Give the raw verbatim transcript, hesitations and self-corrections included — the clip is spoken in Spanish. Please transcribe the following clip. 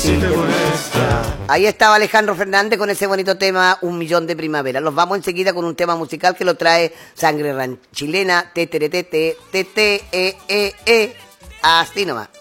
Si te molesta. Ahí estaba Alejandro Fernández con ese bonito tema Un Millón de Primavera. Los vamos enseguida con un tema musical que lo trae Sangre Ran Chilena, te, te, te, te, te, te, e, e, e. Así nomás.